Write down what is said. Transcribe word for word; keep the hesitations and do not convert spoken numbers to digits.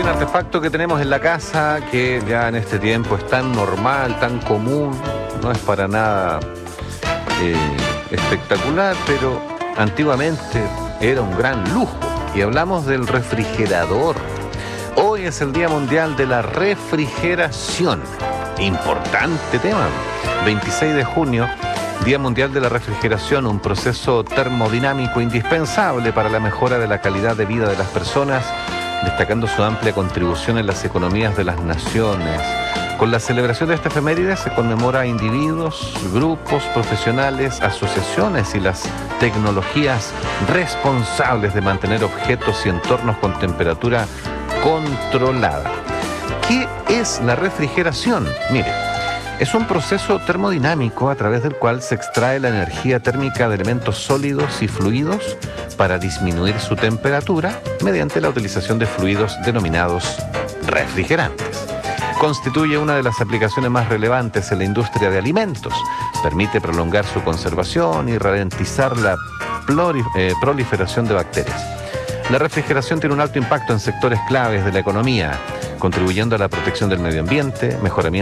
un artefacto que tenemos en la casa que ya en este tiempo es tan normal, tan común, no es para nada eh, espectacular, pero antiguamente era un gran lujo. Y hablamos del refrigerador. Hoy es el Día Mundial de la Refrigeración. Importante tema. veintiséis de junio, Día Mundial de la Refrigeración, un proceso termodinámico indispensable para la mejora de la calidad de vida de las personas, destacando su amplia contribución en las economías de las naciones. Con la celebración de esta efeméride se conmemora a individuos, grupos, profesionales, asociaciones y las tecnologías responsables de mantener objetos y entornos con temperatura controlada. ¿Qué es la refrigeración? Mire, es un proceso termodinámico a través del cual se extrae la energía térmica de elementos sólidos y fluidos para disminuir su temperatura mediante la utilización de fluidos denominados refrigerantes. Constituye una de las aplicaciones más relevantes en la industria de alimentos. Permite prolongar su conservación y ralentizar la proliferación de bacterias. La refrigeración tiene un alto impacto en sectores claves de la economía, contribuyendo a la protección del medio ambiente, mejoramiento